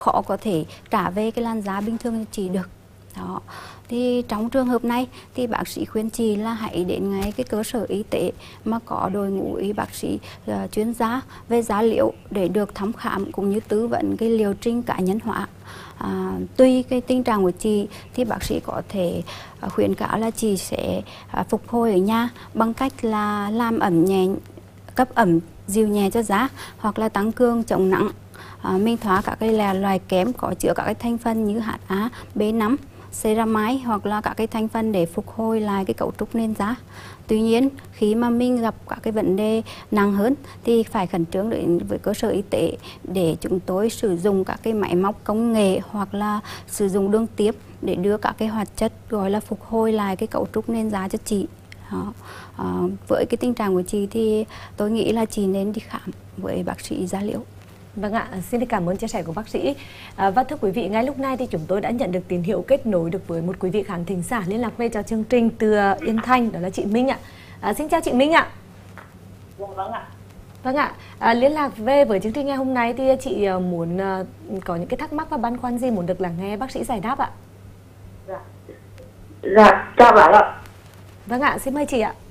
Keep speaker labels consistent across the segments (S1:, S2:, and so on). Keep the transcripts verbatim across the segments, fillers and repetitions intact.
S1: khó có thể trả về cái làn da bình thường cho chị được. Đó. Thì trong trường hợp này thì bác sĩ khuyên chị là hãy đến ngay cái cơ sở y tế mà có đội ngũ y bác sĩ uh, chuyên gia về da liễu để được thăm khám cũng như tư vấn cái liệu trình cá nhân hóa. À, tùy cái tình trạng của chị thì bác sĩ có thể uh, khuyến cáo là chị sẽ uh, phục hồi ở nhà bằng cách là làm ẩm nhẹ, cấp ẩm dịu nhẹ cho da, hoặc là tăng cường chống nắng. À, mình thoa các cái loài kém có chứa các cái thành phần như hát a, bê năm, ceramide hoặc là các cái thành phần để phục hồi lại cái cấu trúc nền da. Tuy nhiên khi mà mình gặp các cái vấn đề nặng hơn thì phải khẩn trương đến với cơ sở y tế để chúng tôi sử dụng các cái máy móc công nghệ hoặc là sử dụng đường tiếp để đưa các cái hoạt chất gọi là phục hồi lại cái cấu trúc nền da cho chị. Đó. À, với cái tình trạng của chị thì tôi nghĩ là chị nên đi khám với bác sĩ da liễu.
S2: Vâng ạ, xin cảm ơn chia sẻ của bác sĩ. À, và thưa quý vị, ngay lúc này thì chúng tôi đã nhận được tín hiệu kết nối được với một quý vị khán thính giả liên lạc về cho chương trình từ Yên Thanh, đó là chị Minh ạ. À, xin chào chị Minh ạ.
S3: Vâng ạ.
S2: Vâng ạ, à, liên lạc về với chương trình ngày hôm nay thì chị muốn uh, có những cái thắc mắc và băn khoăn gì muốn được lắng nghe bác sĩ giải đáp ạ?
S3: Dạ, dạ chào bác ạ.
S2: Vâng ạ, xin mời chị ạ.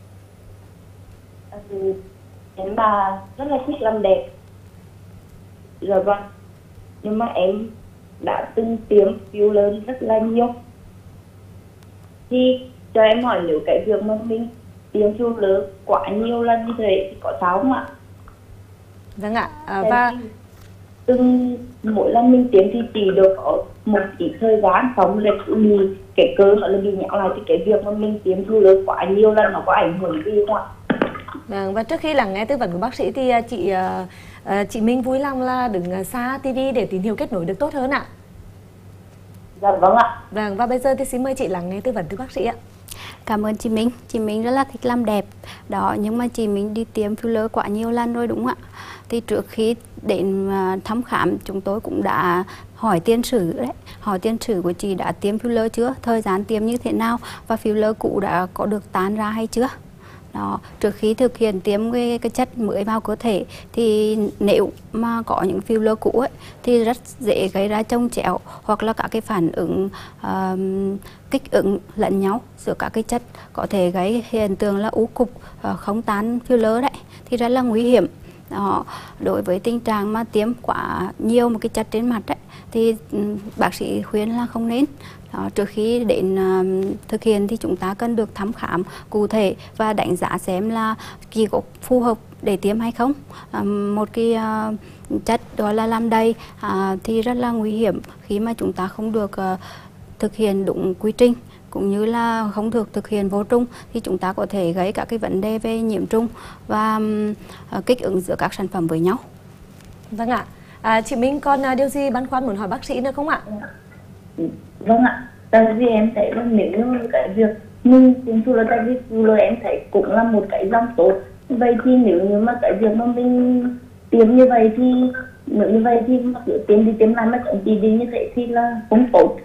S3: Ừ, em bà rất là thích làm đẹp. Dạ vâng. Nhưng mà em đã từng tiêm filler rất là nhiều. Thì cho em hỏi nếu cái việc mà mình tiêm filler quá nhiều lần như thế thì có sao không ạ?
S2: Vâng ạ, à, và
S3: từng mỗi lần mình tiêm thì chỉ được có một ít thời gian xong là cứ bị cái cơ nó là bị nhão lại, thì cái việc mà mình tiêm filler quá nhiều lần nó có ảnh hưởng gì không ạ?
S2: Vâng, và trước khi lắng nghe tư vấn của bác sĩ thì chị uh, chị Minh vui lòng là đứng xa ti vi để tín hiệu kết nối được tốt hơn ạ.
S3: Dạ vâng ạ.
S2: Vâng, và bây giờ thì xin mời chị lắng nghe tư vấn từ bác sĩ ạ.
S1: Cảm ơn chị Minh. Chị Minh rất là thích làm đẹp. Đó, nhưng mà chị Minh đi tiêm filler quá nhiều lần rồi đúng không ạ? Thì trước khi đến thăm khám chúng tôi cũng đã hỏi tiền sử đấy. Hỏi tiền sử của chị đã tiêm filler chưa? Thời gian tiêm như thế nào? Và filler cũ đã có được tan ra hay chưa? Đó, trước khi thực hiện tiêm cái, cái chất mới vào cơ thể thì nếu mà có những filler cũ ấy, thì rất dễ gây ra chồng chéo hoặc là các cái phản ứng uh, kích ứng lẫn nhau giữa các cái chất, có thể gây hiện tượng là ú cục uh, không tan filler đấy, thì rất là nguy hiểm. Đó, đối với tình trạng mà tiêm quá nhiều một cái chất trên mặt ấy, thì um, bác sĩ khuyên là không nên. Đó, trước khi đến uh, thực hiện thì chúng ta cần được thăm khám cụ thể và đánh giá xem là kỳ có phù hợp để tiêm hay không. Uh, một cái uh, chất đó là làm đầy uh, thì rất là nguy hiểm khi mà chúng ta không được uh, thực hiện đúng quy trình, cũng như là không được thực hiện vô trùng thì chúng ta có thể gây các cái vấn đề về nhiễm trùng và uh, kích ứng giữa các sản phẩm với nhau.
S2: Vâng ạ. À, chị Minh còn uh, điều gì băn khoăn muốn hỏi bác sĩ nữa không ạ?
S3: Vâng ạ. Tại vì em thấy là nếu như cái việc mình tiêm filler, tại vì filler em thấy cũng là một cái dòng tốt. Vậy thì nếu như mà cái việc mà mình tiêm như vậy thì nếu như vậy thì mà cứ tiêm đi tiêm lại mà chẳng chỉ đi như thế thì là không tốt.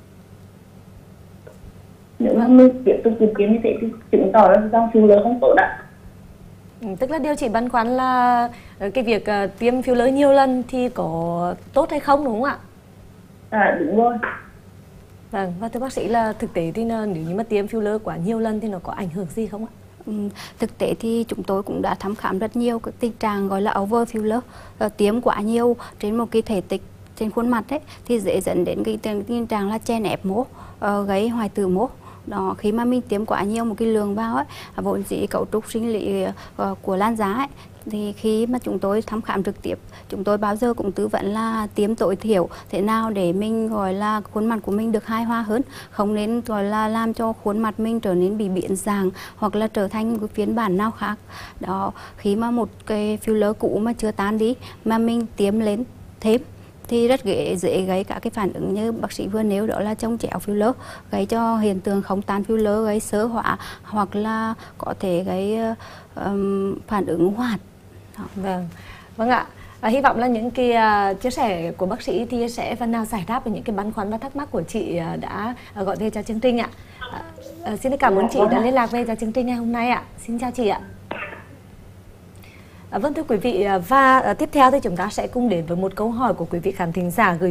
S3: Nếu mà mình tiếp tục tiêm như thế thì chứng tỏ là dòng filler không tốt ạ.
S2: Ừ, tức là điều chị băn khoăn là cái việc uh, tiêm filler nhiều lần thì có tốt hay không đúng không ạ?
S3: À đúng rồi.
S2: Vâng, và thưa bác sĩ là thực tế thì nếu như mà tiêm filler quá nhiều lần thì nó có ảnh hưởng gì không ạ?
S1: Ừ, thực tế thì chúng tôi cũng đã thăm khám rất nhiều cái tình trạng gọi là over filler, uh, tiêm quá nhiều trên một cái thể tích trên khuôn mặt ấy, thì dễ dẫn đến cái tình trạng là chèn ép mố, uh, gây hoại tử mố. Đó, khi mà mình tiêm quá nhiều một cái lượng vào ấy, vốn dĩ cấu trúc sinh lý uh, của làn da ấy, thì khi mà chúng tôi thăm khám trực tiếp, chúng tôi bao giờ cũng tư vấn là tiêm tối thiểu thế nào để mình gọi là khuôn mặt của mình được hài hòa hơn, không nên gọi là làm cho khuôn mặt mình trở nên bị biến dạng hoặc là trở thành một phiên bản nào khác. Đó, khi mà một cái filler cũ mà chưa tan đi mà mình tiêm lên thêm thì rất dễ, dễ gây các cái phản ứng như bác sĩ vừa nêu, đó là chồng chéo filler, gây cho hiện tượng không tan filler, gây xơ hỏa hoặc là có thể gây um, phản ứng hoạt.
S2: Vâng, vâng ạ. À, hy vọng là những cái uh, chia sẻ của bác sĩ thì sẽ phần nào giải đáp về những cái băn khoăn và thắc mắc của chị uh, đã uh, gọi về cho chương trình ạ. Uh, uh, xin cảm ơn chị đã liên lạc về cho chương trình ngày hôm nay ạ. Xin chào chị ạ. À, vâng thưa quý vị, và à, tiếp theo thì chúng ta sẽ cùng đến với một câu hỏi của quý vị khán thính giả gửi